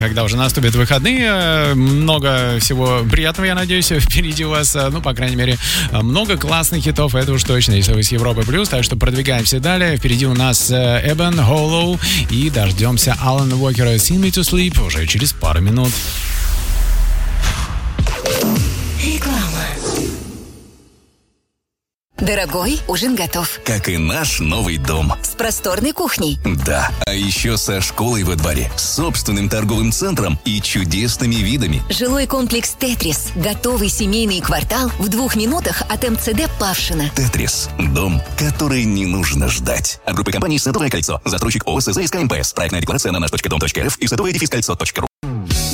Когда уже наступят выходные, много всего приятного, я надеюсь, впереди у вас, по крайней мере, много классных хитов, это уж точно, если вы с Европы плюс, так что продвигаемся далее. Впереди у нас Эбен, Hollow и дождемся Алана Уокера Sing Me to Sleep уже через пару минут. Реклама. Дорогой, ужин готов. Как и наш новый дом. С просторной кухней. Да, а еще со школой во дворе, с собственным торговым центром и чудесными видами. Жилой комплекс «Тетрис». Готовый семейный квартал в 2 минутах от МЦД Павшино. «Тетрис» – дом, который не нужно ждать. От группы компаний «Садовое кольцо». Застройщик ООО «СЗСК МПС». Проектная декларация на наш.дом.рф и садовое-кольцо.ру.